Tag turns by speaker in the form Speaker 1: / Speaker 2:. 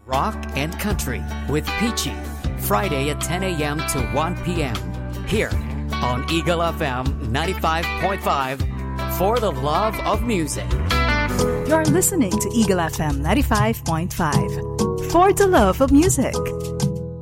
Speaker 1: Rock and Country with Peachy, Friday at 10 a.m. to 1 p.m. here on Eagle FM 95.5 for the love of music.
Speaker 2: You're listening to Eagle FM 95.5 for the love of music.